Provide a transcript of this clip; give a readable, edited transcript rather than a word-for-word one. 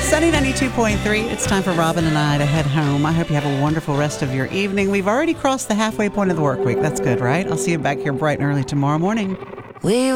Sunny 92.3. It's time for Robin and I to head home. I hope you have a wonderful rest of your evening. We've already crossed the halfway point of the work week. That's good, right? I'll see you back here bright and early tomorrow morning. We